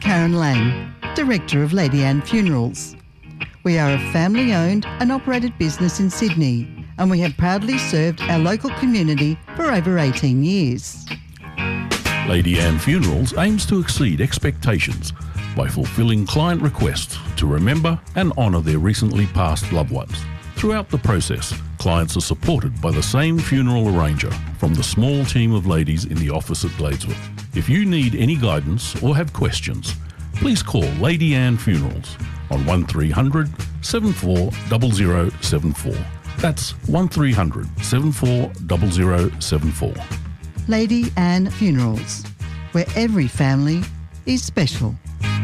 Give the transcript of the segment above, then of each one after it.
Karen Lang, Director of Lady Anne Funerals. We are a family-owned and operated business in Sydney, and we have proudly served our local community for over 18 years. Lady Anne Funerals aims to exceed expectations by fulfilling client requests to remember and honour their recently passed loved ones. Throughout the process, clients are supported by the same funeral arranger from the small team of ladies in the office at Gladeswood. If you need any guidance or have questions, please call Lady Anne Funerals on 1300 74 0074. That's 1300 74 0074. Lady Anne Funerals, where every family is special.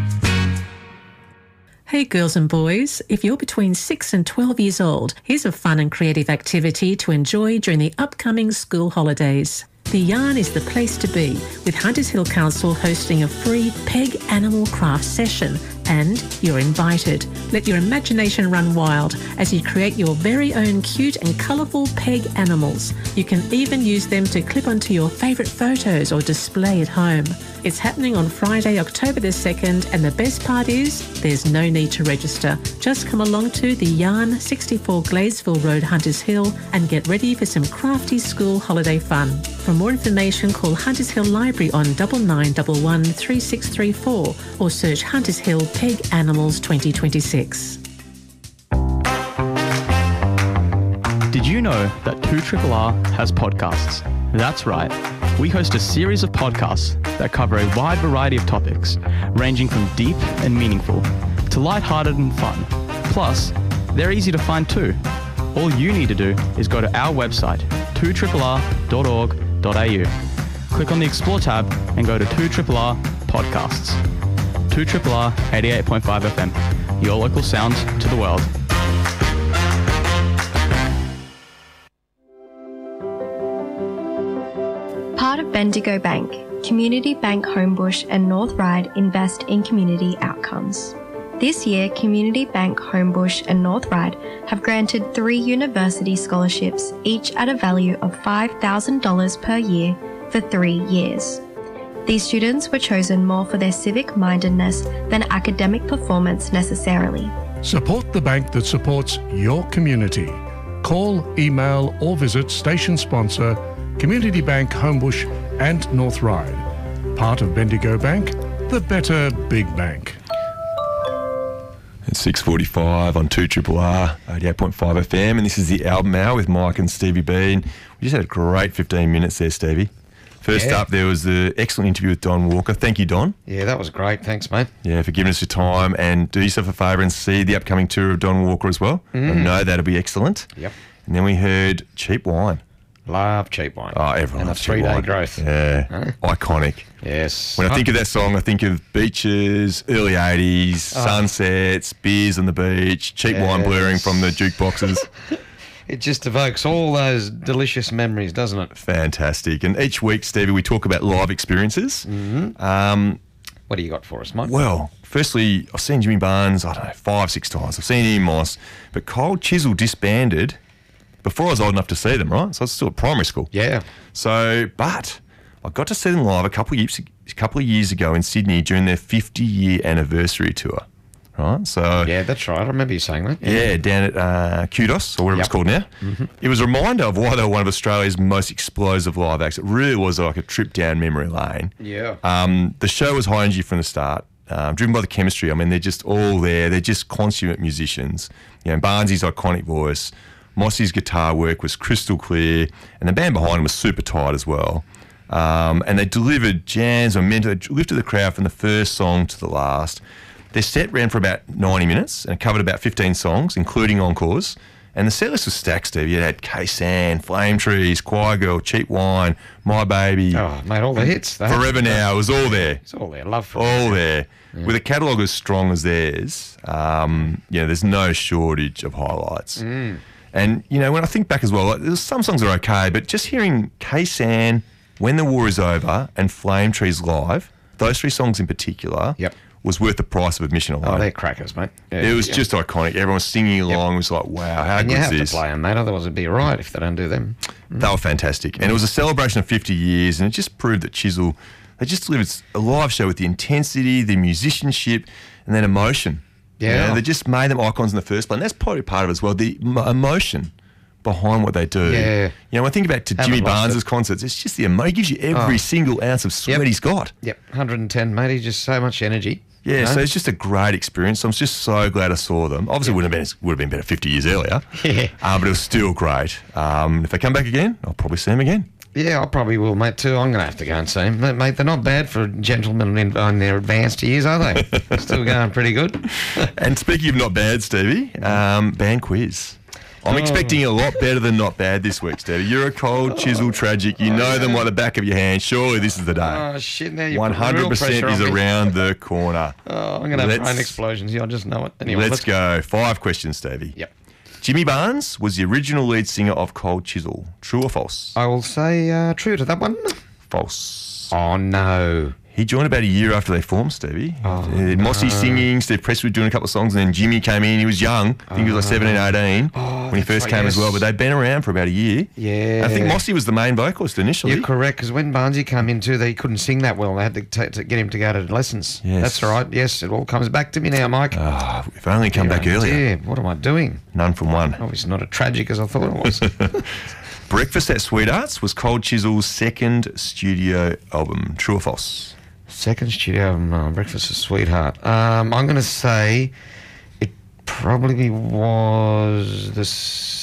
Hey girls and boys, if you're between 6 and 12 years old, here's a fun and creative activity to enjoy during the upcoming school holidays. The Yarn is the place to be, with Hunters Hill Council hosting a free Peg Animal Craft session, and you're invited. Let your imagination run wild as you create your very own cute and colourful peg animals. You can even use them to clip onto your favourite photos or display at home. It's happening on Friday, October the 2nd, and the best part is there's no need to register. Just come along to the Yarn, 64 Gladesville Road, Hunters Hill, and get ready for some crafty school holiday fun. For more information, call Hunters Hill Library on 9911 3634 or search Hunters Hill Peg Animals 2026. Did you know that 2RRR has podcasts? That's right. We host a series of podcasts that cover a wide variety of topics, ranging from deep and meaningful to lighthearted and fun. Plus, they're easy to find too. All you need to do is go to our website, 2RRR.org.au. Click on the Explore tab and go to 2RRR Podcasts. 2RRR 88.5 FM, your local sound to the world. Part of Bendigo Bank, Community Bank Homebush and North Ryde invest in community outcomes. This year, Community Bank Homebush and North Ryde have granted 3 university scholarships, each at a value of $5,000 per year for 3 years. These students were chosen more for their civic mindedness than academic performance necessarily. Support the bank that supports your community. Call, email or visit station sponsor Community Bank Homebush and North Ryde. Part of Bendigo Bank, the better big bank. It's 6:45 on 2RRR 88.5 FM, and this is the Album Hour with Mike and Stevie B. And we just had a great 15 minutes there, Stevie. First up, there was the excellent interview with Don Walker. Thank you, Don. Yeah, that was great. Thanks, mate. Yeah, for giving us your time, and do yourself a favour and see the upcoming tour of Don Walker as well. I know that'll be excellent. Yep. And then we heard Cheap Wine. Love Cheap Wine. Oh, everyone loves Cheap Wine. And a 3-day growth. Yeah, Huh? iconic. Yes. When I think of that song, I think of beaches, early 80s, sunsets, beers on the beach, cheap wine blurring from the jukeboxes. It just evokes all those delicious memories, doesn't it? Fantastic. And each week, Stevie, we talk about live experiences. What do you got for us, Mike? Well, firstly, I've seen Jimmy Barnes, 5-6 times. I've seen Ian Moss, but Cold Chisel disbanded before I was old enough to see them, right? So I was still at primary school. Yeah. So, but I got to see them live a couple of years ago in Sydney during their 50-year anniversary tour, right? So yeah, that's right. I remember you saying that. Yeah, down at Kudos, or whatever it's called now. It was a reminder of why they were one of Australia's most explosive live acts. It really was like a trip down memory lane. Yeah. The show was high energy from the start, driven by the chemistry. I mean, they're just all there. They're just consummate musicians. You know, Barnsley's iconic voice, Mossy's guitar work was crystal clear, and the band behind him was super tight as well. And they delivered jams, momentum, they lifted the crowd from the first song to the last. Their set ran for about 90 minutes and covered about 15 songs, including encores. And the set list was stacked, Steve. You had K-San, Flame Trees, Choir Girl, Cheap Wine, My Baby. Oh, mate, all the hits. Forever Now, it was all there. It's all there. Love for all there. Yeah. With a catalogue as strong as theirs, there's no shortage of highlights. And, you know, when I think back as well, like, there's some songs are okay, but just hearing K-San, When the War Is Over, and Flame Trees live, those 3 songs in particular, was worth the price of admission alone. Oh, they're crackers, mate. Yeah, it was just iconic. Everyone was singing along. It was like, wow, how good is this? You have to play them, mate, otherwise it'd be all right if they don't do them. They were fantastic. And it was a celebration of 50 years, and it just proved that Chisel, They just delivered a live show with the intensity, the musicianship, and then emotion. Yeah. You know, they just made them icons in the first place. And that's probably part of it as well, the emotion behind what they do. Yeah. You know, when I think back to Haven't Jimmy lost Barnes's concerts, it's just the emotion. He gives you every single ounce of sweat he's got. Yep, 110, mate. He's just so much energy. Yeah, you know? so it's just a great experience. I'm just so glad I saw them. Obviously, would have been better 50 years earlier. Yeah. But it was still great. If they come back again, I'll probably see them again. Yeah, I probably will, mate, too. I'm going to have to go and see him. Mate, they're not bad for gentlemen in their advanced years, are they? Still going pretty good. And speaking of not bad, Stevie, band quiz. I'm expecting a lot better than not bad this week, Stevie. You're a cold, chisel, tragic. You know them like the back of your hand. Surely this is the day. Oh, shit, now you're 100% is around the corner. Oh, I'm going to have brain explosions. Yeah, I just know it. Anyway, let's go. 5 questions, Stevie. Yep. Jimmy Barnes was the original lead singer of Cold Chisel. True or false? I will say true to that one. False. Oh, no. He joined about a year after they formed, Stevie. Mossy singing, Steve Presswood doing a couple of songs, and then Jimmy came in. He was young. I think he was like 17, 18 when he first came as well. But they'd been around for about a year. Yeah. I think Mossy was the main vocalist initially. You're correct, because when Barnesy came in too, they couldn't sing that well. They had to get him to go to lessons. Yes. That's right. Yes, it all comes back to me now, Mike. If only come back earlier. Yeah, what am I doing? None from one. Oh, it's not as tragic as I thought it was. Breakfast at Sweethearts was Cold Chisel's second studio album. True or false? Second studio album, Breakfast at Sweetheart. I'm going to say it probably was the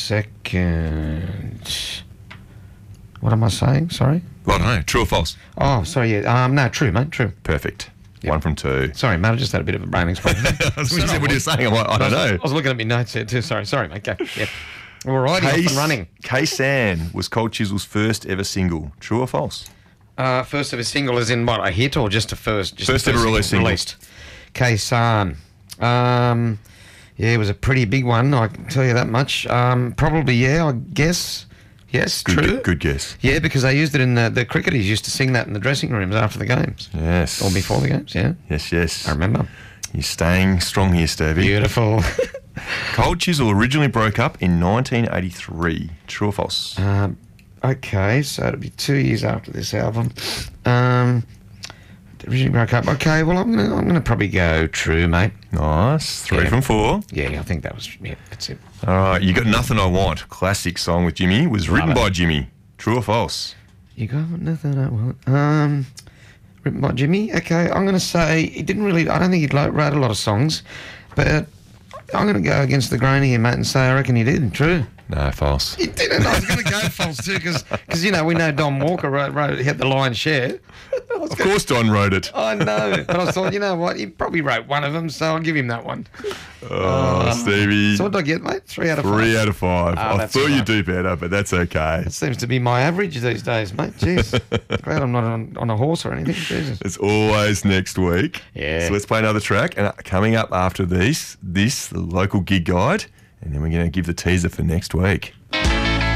second. What am I saying? Sorry? Well, no. True or false? Oh, sorry, yeah. No, true, mate, true. Perfect. Yep. 1 from 2. Sorry, mate, I just had a bit of a brain explosion. What you're saying, I'm like, I don't know. I was looking at my notes there too. Sorry, mate, go. Yep. All right, off and running. K-San was Cold Chisel's first ever single. True or false? First ever single as in what, a hit or just a first? Just first ever single. Released. K-San. Yeah, it was a pretty big one, I can tell you that much. Probably, yeah, I guess. Yes, true. Good guess. Yeah, because they used it in the cricketers used to sing that in the dressing rooms after the games. Yes. Or before the games, yeah. Yes. I remember. You're staying strong here, Stevie. Beautiful. Cold Chisel originally broke up in 1983. True or false? Okay, so it'll be 2 years after this album. Originally broke up. Okay, well, I'm gonna probably go true, mate. Nice. 3 from 4. Yeah, I think that was, yeah, that's it. All right, You Got Nothing I Want. Classic song with Jimmy. Was written by Jimmy. True or false? You Got Nothing I Want. Written by Jimmy. Okay, I'm gonna say he didn't really. I don't think he wrote a lot of songs, but I'm gonna go against the grain here, mate, and say I reckon he did. True. No, false. He didn't. I was going to go false too, because you know we know Don Walker wrote had the lion's share. Of course, Don wrote it. I know, but I thought, you know what, he probably wrote one of them, so I'll give him that one. Stevie. So what did I get, mate? 3 out of 5. 3 out of 5. I that's thought all you'd right. do better, but that's okay. It seems to be my average these days, mate. Jeez, glad I'm not on a horse or anything. Jesus. It's always next week. Yeah. So let's play another track, and coming up after this the local gig guide, and then we're going to give the teaser for next week.